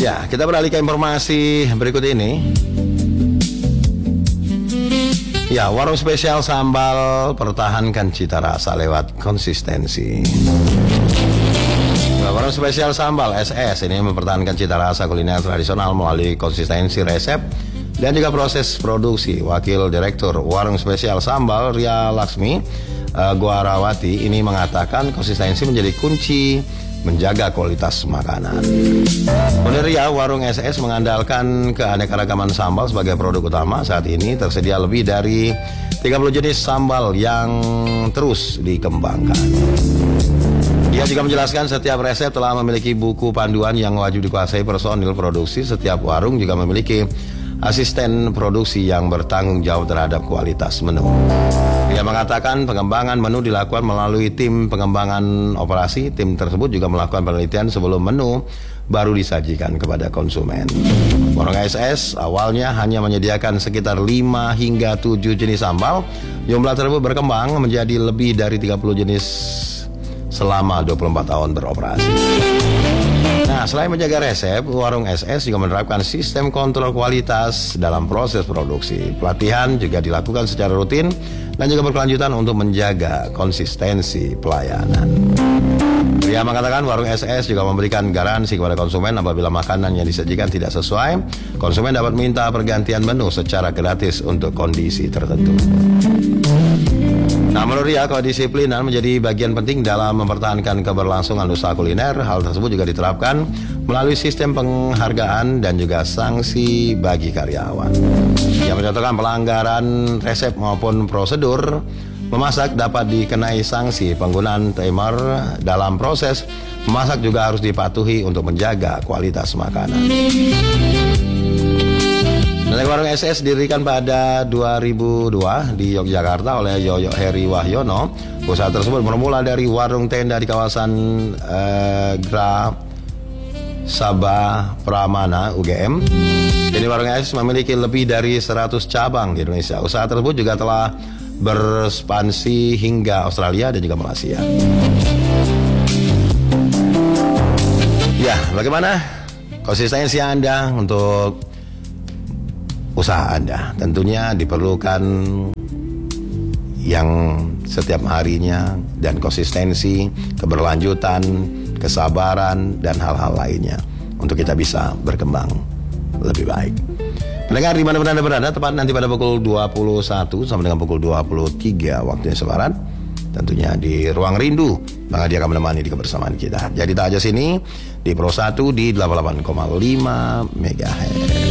Ya, kita beralih ke informasi berikut ini. Ya, warung spesial sambal pertahankan cita rasa lewat konsistensi. Warung spesial sambal SS ini mempertahankan cita rasa kuliner tradisional melalui konsistensi resep dan juga proses produksi. Wakil Direktur Warung Spesial Sambal Ria Laksmi Guarawati ini mengatakan konsistensi menjadi kunci menjaga kualitas makanan. Menurut Ria, warung SS mengandalkan keanekaragaman sambal sebagai produk utama. Saat ini tersedia lebih dari 30 jenis sambal yang terus dikembangkan. Ia juga menjelaskan setiap resep telah memiliki buku panduan yang wajib dikuasai personil produksi. Setiap warung juga memiliki asisten produksi yang bertanggung jawab terhadap kualitas menu. Dia mengatakan pengembangan menu dilakukan melalui tim pengembangan operasi. Tim tersebut juga melakukan penelitian sebelum menu baru disajikan kepada konsumen. Warung SS awalnya hanya menyediakan sekitar 5 hingga 7 jenis sambal. Jumlah tersebut berkembang menjadi lebih dari 30 jenis selama 24 tahun beroperasi. Nah, selain menjaga resep, warung SS juga menerapkan sistem kontrol kualitas dalam proses produksi. Pelatihan juga dilakukan secara rutin dan juga berkelanjutan untuk menjaga konsistensi pelayanan. Dia mengatakan warung SS juga memberikan garansi kepada konsumen apabila makanan yang disajikan tidak sesuai, konsumen dapat minta pergantian menu secara gratis untuk kondisi tertentu. Nah, menurut dia, kedisiplinan menjadi bagian penting dalam mempertahankan keberlangsungan usaha kuliner. Hal tersebut juga diterapkan melalui sistem penghargaan dan juga sanksi bagi karyawan. Yang mencontohkan pelanggaran resep maupun prosedur memasak dapat dikenai sanksi. Penggunaan timer dalam proses memasak juga harus dipatuhi untuk menjaga kualitas makanan. Warung SS didirikan pada 2002 di Yogyakarta oleh Yoyo Heri Wahyono. Usaha tersebut bermula dari warung tenda di kawasan Gra Sabah Pramana UGM. Jadi warung SS memiliki lebih dari 100 cabang di Indonesia. Usaha tersebut juga telah berspansi hingga Australia dan juga Malaysia. Ya, bagaimana konsistensi Anda untuk usaha Anda? Tentunya diperlukan yang setiap harinya dan konsistensi, keberlanjutan, kesabaran, dan hal-hal lainnya untuk kita bisa berkembang lebih baik. Pendengar dimanapun Anda berada, tepat nanti pada pukul 21 sampai dengan pukul 23 waktu Indonesia Barat, tentunya di Ruang Rindu, Bang Adi akan menemani di kebersamaan kita. Jadi tak aja sini di Pro 1 di 88,5 MHz.